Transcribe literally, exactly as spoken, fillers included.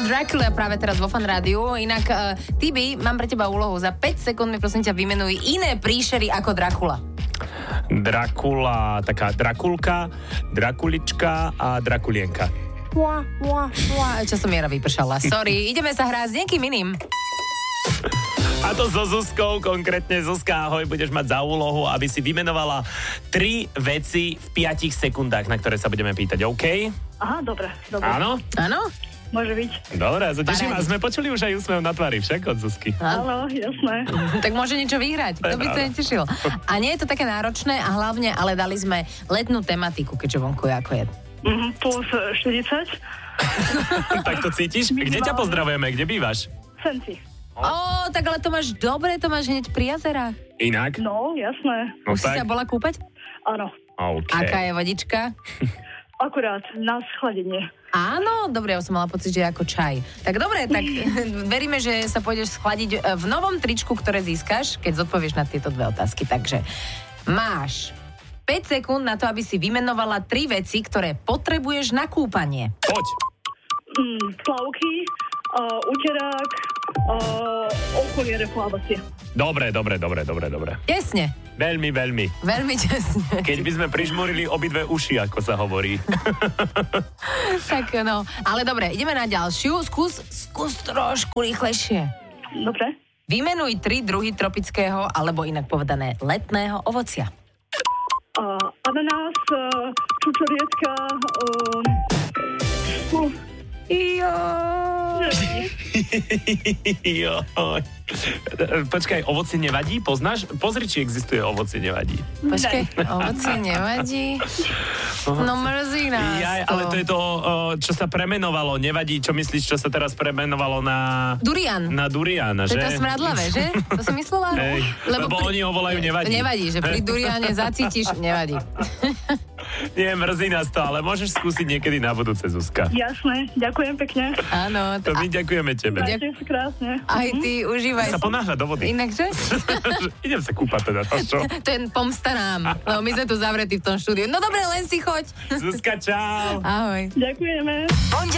Dracula práve teraz vo Fan Rádiu. Inak, uh, Tibi, mám pre teba úlohu. Za päť sekúnd mi prosím ťa vymenuj iné príšery ako Dracula. Drakula, taká Drakulka, Drakulička a Drakulienka. Mua, mua, mua. Časomiera vypršala. Sorry, ideme sa hrať s niekým iným. A to so Zuzkou, konkrétne Zuzka, ahoj, budeš mať za úlohu, aby si vymenovala tri veci v piatich sekundách, na ktoré sa budeme pýtať, OK? Aha, dobre, dobre. Áno? Áno? Môže byť. Dobre, sa teším. A sme počuli už aj úsmev na tvári, však od Zuzky. Áno, jasné. Tak môže niečo vyhrať, to by sa netešil. A nie je to také náročné a hlavne, ale dali sme letnú tematiku, keďže vonku je ako je. Mhm, plus štyridsať. Tak to cítiš? Kde ťa pozdravujeme? Kde bývaš? Senci. Ó, tak ale to máš dobre, to máš hneď pri jazerách. Inak? No, jasné. No Už si tak. sa bola kúpať? Áno. OK. Aká je vodička? Akurát na schladenie. Áno, dobre, ja som mala pocit, že je ako čaj. Tak dobre, tak veríme, že sa pôjdeš schladiť v novom tričku, ktoré získaš, keď zodpovieš na tieto dve otázky. Takže máš päť sekúnd na to, aby si vymenovala tri veci, ktoré potrebuješ na kúpanie. Poď. Mm, plavky, uh, uterák, uh, okuliare plávacie. Dobre, dobre, dobre, dobre, dobre. Jasne, Veľmi, veľmi. veľmi čestne. Keď by sme prižmurili obidve uši, ako sa hovorí. Tak no, ale dobre, ideme na ďalšiu. Skús, skús trošku rýchlejšie. Dobre. Vymenuj tri druhy tropického, alebo inak povedané letného ovocia. Uh, ananás, uh, čučorietka, uh, uh, Jo. Joj. Počkaj, ovocie nevadí? Poznáš? Pozri, či existuje ovocie nevadí. Počkaj, ovocie nevadí? No mrzí nás Jaj, to. ale to je to, o, čo sa premenovalo. Nevadí, čo myslíš, čo sa teraz premenovalo na... Durian. Na duriana, To že? je to smradlavé, že? To som myslela? Hej, lebo pri- oni ho volajú nevadí. Nevadí, že pri duriane zacítiš, nevadí. Nie, mrzí nás to, ale môžeš skúsiť niekedy na budúce, Zuzka. jasné, ďakujem pekne. Áno. To my ďakujeme tebe. Majte sa krásne. Aj ty, užívaj Sa ponáhľa do vody. Inakže? Idem sa kúpať teda, to čo? To je pomsta nám. No, my sme tu zavretí v tom štúdiu. No dobre, len si choď. Zuzka, čau. Ahoj. Ďakujeme.